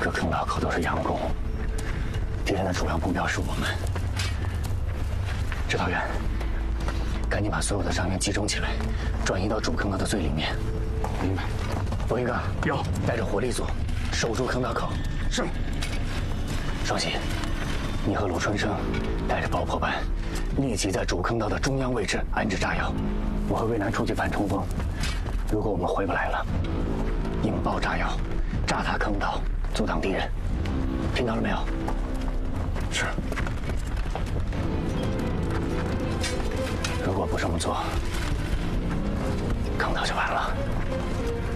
个坑道口都是佯攻，敌人的主要目标是我们。指导员，赶紧把所有的伤员集中起来，转移到主坑道的最里面。明白。冯一哥，有，带着火力组守住坑道口。是。双喜，你和鲁春生带着爆破班，立即在主坑道的中央位置安置炸药。我和魏楠出去反冲锋，如果我们回不来了，引爆炸药，炸塌坑道，阻挡敌人。听到了没有？是。如果不这么做，坑道就完了。